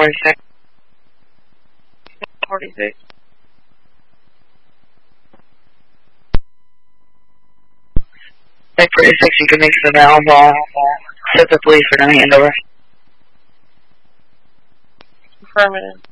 46. 46. Take 46, you can make the valve off. Set the police for the handover. Affirmative.